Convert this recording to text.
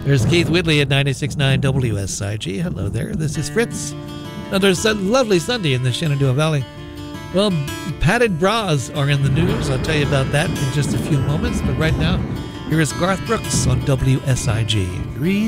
There's Keith Whitley at 96.9 WSIG. Hello there. This is Fritz. Another lovely Sunday in the Shenandoah Valley. Well, padded bras are in the news. I'll tell you about that in just a few moments. But right now, here is Garth Brooks on WSIG.